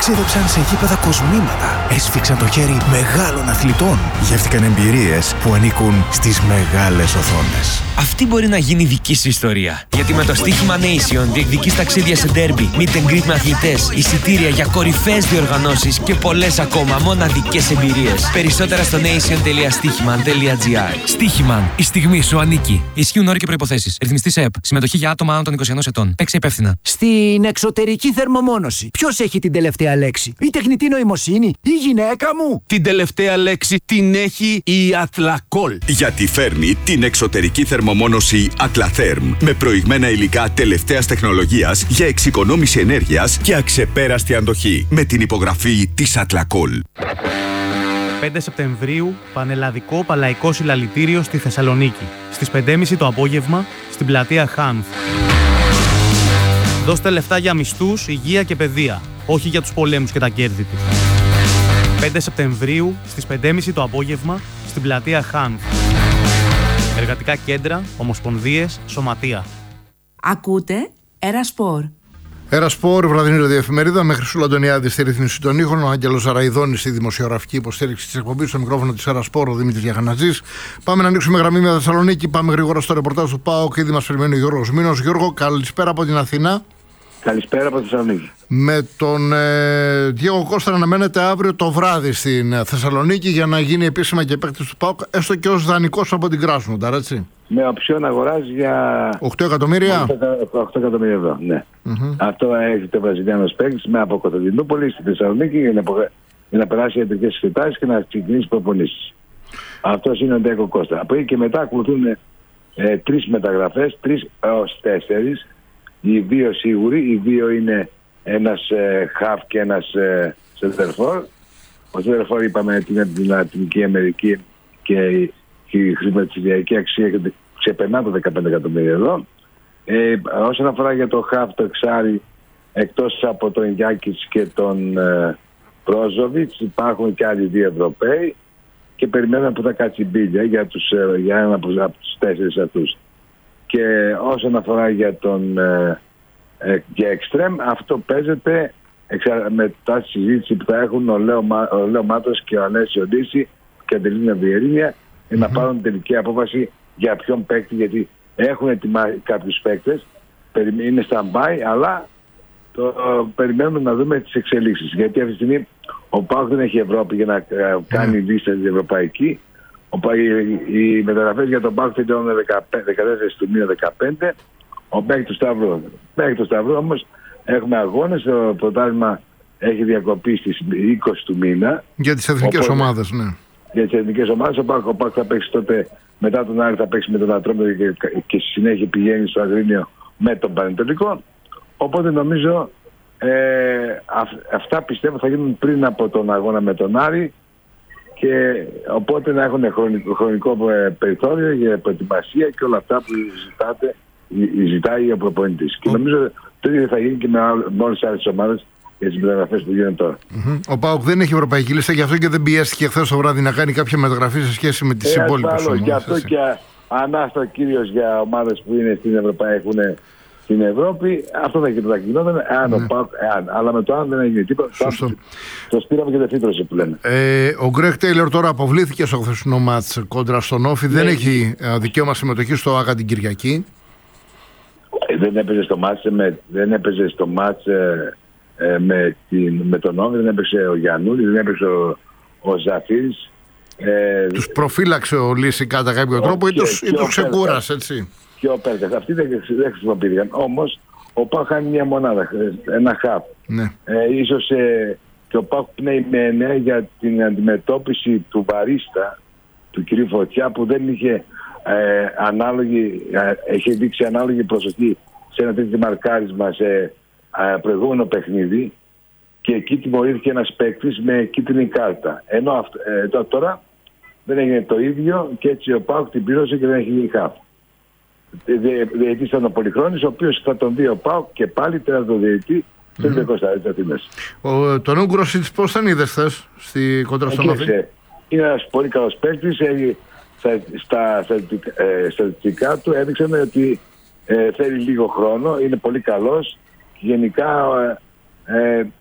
ταξίδεψαν σε γήπεδα κοσμήματα, έσφιξαν το χέρι μεγάλων αθλητών, γεύτηκαν εμπειρίες που ανήκουν στις μεγάλες οθόνες. Αυτή μπορεί να γίνει δική σου ιστορία. Γιατί με το στοίχημα Nation διεκδικείς ταξίδια σε ντέρμπι, meet and greet με αθλητές, εισιτήρια για κορυφαίες διοργανώσεις και πολλές ακόμα μοναδικές εμπειρίες. Περισσότερα στο nation.stichiman.gr. Στοίχημαν. Η στιγμή σου ανήκει. Ισχύουν όροι και προϋποθέσεις. Ρυθμιστής ΕΕΠ. Συμμετοχή για άτομα άνω των 21 ετών. Παίξε υπεύθυνα. Στην εξωτερική θερμομόνωση, ποιος έχει την τελευταία λέξη? Η τεχνητή νοημοσύνη? Η γυναίκα μου? Την τελευταία λέξη την έχει η Athlacol. Γιατί φέρνει την εξωτερική θερμομόνωση Atlatherm με προηγμένα υλικά τελευταίας τεχνολογίας για εξοικονόμηση ενέργειας και αξεπέραστη αντοχή. Με την υπογραφή της Athlacol. 5 Σεπτεμβρίου, πανελλαδικό παλαϊκό συλλαλητήριο στη Θεσσαλονίκη. Στις 5.30 το απόγευμα, στην πλατεία Χάνθ. Δώστε λεφτά για μισθούς, υγεία και παιδεία, όχι για τους πολέμους και τα κέρδη τους. 5 Σεπτεμβρίου, στις 5.30 το απόγευμα, στην πλατεία Χάνθ. Εργατικά κέντρα, ομοσπονδίες, σωματεία. Ακούτε Ερασπορ. Ερασπορ, βραδινή ραδιοεφημερίδα με Χρυσούλα Αντωνιάδη στη ρύθμιση των ήχων, ο Άγγελος Ζαραϊδόνης στη δημοσιογραφική υποστήριξη της εκπομπής, στο μικρόφωνο της Ερασπορ, ο Δημήτρης Διαχανατζής. Πάμε να ανοίξουμε γραμμή με Θεσσαλονίκη. Πάμε γρήγορα στο ρεπορτάζ του ΠΑΟΚ. Ήδη μας περιμένει ο Γιώργος Μήνος. Γιώργο, καλησπέρα από την Αθήνα. Καλησπέρα από τη Θεσσαλονίκη. Με τον Διέγο Κώστα να αναμένεται αύριο το βράδυ στην Θεσσαλονίκη για να γίνει επίσημα και παίκτης του ΠΑΟΚ, έστω και ως δανεικός από την Κράσνονταρ, έτσι. Με οψιόν αγοράζει για 8 εκατομμύρια. 8 εκατομμύρια ευρώ, ναι. Αυτό έχετε ο Βραζιλιάνος παίκτης με από Κωνσταντινούπολη στη Θεσσαλονίκη για να περάσει ιατρικές εξετάσεις και να ξεκινήσει προπονήσεις. Αυτός είναι ο Διέγο Κώστα. Από εκεί και μετά ακολουθούν 3 μεταγραφές, 3 έως 4. Οι 2 σίγουροι, οι 2 είναι ένας χαφ και ένας σεντερφόρ. Ο σεντερφόρ είπαμε την Λατινική Αμερική και η χρηματιστηριακή αξία ξεπερνά το 15 εκατομμύρια ευρώ. Όσον αφορά για το χαφ, το εξάρι, εκτός από τον Γιάκης και τον Πρόζοβιτς, υπάρχουν και άλλοι 2 Ευρωπαίοι και περιμένουμε που θα κάτσει μπίλια για ένα από τους 4 αυτούς. Και όσον αφορά για τον εξτρέμ, αυτό παίζεται μετά τη συζήτηση που θα έχουν ο Λέο Μάτος και ο Ανέσιο Ντίση και η Αντελίνα Βιερίνια για να πάρουν τελική απόφαση για ποιον παίκτη, γιατί έχουν ετοιμάσει κάποιους παίκτες, είναι stand-by, αλλά περιμένουμε να δούμε τις εξελίξεις. Γιατί αυτή τη στιγμή ο ΠΑΟΚ δεν έχει Ευρώπη για να κάνει λίστα την ευρωπαϊκή. Οι μεταγραφές για τον ΠΑΟΚ τελειώνουν 14 του μήνα 15. Μέχρι το Σταυρό όμως έχουμε αγώνες. Το πρωτάθλημα έχει διακοπεί στις 20 του μήνα. Για τις εθνικές ομάδες, ναι. Για τις εθνικές ομάδες. Ο ΠΑΟΚ θα παίξει τότε, μετά τον Άρη θα παίξει με τον Ατρόμητο και στη συνέχεια πηγαίνει στο Αγρίνιο με τον Πανετολικό. Οπότε νομίζω αυτά πιστεύω θα γίνουν πριν από τον αγώνα με τον Άρη. Και οπότε να έχουν χρονικό περιθώριο για προετοιμασία και όλα αυτά που ζητάει ο προπονητής. Και νομίζω το ίδιο θα γίνει και με όλες τις άλλες ομάδες για τις μεταγραφές που γίνονται τώρα. Ο ΠΑΟΚ δεν έχει ευρωπαϊκή λίστα, γι' αυτό και δεν πιέστηκε χθες το βράδυ να κάνει κάποια μεταγραφή σε σχέση με τις υπόλοιπες ομάδες. Γι' αυτό και ανάστο κυρίως για ομάδες που είναι στην Ευρωπαϊκή, έχουν στην Ευρώπη, αυτό θα γινόταν αλλά με το αν δεν έγινε τίποτα. Το σπήραμε και δεν φύτρωσε που λέμε. Ο Γκρέγ Τέιλορ τώρα αποβλήθηκε στο χθεσινό μάτς κόντρα στον Όφη. Δεν έχει δικαίωμα συμμετοχή στο ΆΚΑ την Κυριακή. Δεν έπαιζε στο μάτς με τον Όφη, δεν έπαιξε ο Γιαννούλης, δεν έπαιξε ο Ζαφίρης. Τους προφύλαξε ο Λύση κατά κάποιο τρόπο ή τους ξεκούρασε, έτσι. Και ο Πέρκας. Αυτοί δεν χρησιμοποιήθηκαν. Όμως ο ΠΑΟΚ χάνει μια μονάδα, ένα χαπ. Ναι. Ίσως και ο ΠΑΟΚ πνέει με εννέα για την αντιμετώπιση του Βαρίστα, του κ. Φωτιά, που δεν είχε έχει δείξει ανάλογη προσοχή σε ένα τέτοιο μαρκάρισμα σε προηγούμενο παιχνίδι και εκεί τιμωρήθηκε ένας παίκτης με κίτρινη κάρτα. Ενώ τώρα δεν έγινε το ίδιο και έτσι ο ΠΑΟΚ την πλήρωσε και δεν έχει γίνει χαπ. Διαιτητής ήταν ο Πολυχρόνης, ο οποίος θα τον δει ο ΠΑΟΚ και πάλι τέταρτο διαιτητή στο Ιντερικό Αθήνας. Τον Ούγκροσιτς πώς τον είδες χθες στη κόντρα στον Όφη? Είναι ένας πολύ καλός παίκτης. Στα στατιστικά του έδειξαν ότι θέλει λίγο χρόνο, είναι πολύ καλός και γενικά